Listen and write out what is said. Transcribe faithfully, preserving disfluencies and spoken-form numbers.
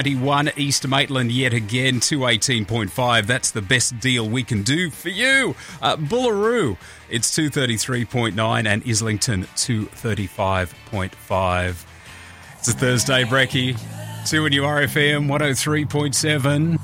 One East Maitland yet again, two eighteen point five. That's the best deal we can do for you. Uh, Bullaroo, it's two thirty-three point nine, and Islington, two thirty-five point five. It's a Thursday, Brekkie. Two in your R F M, one oh three point seven.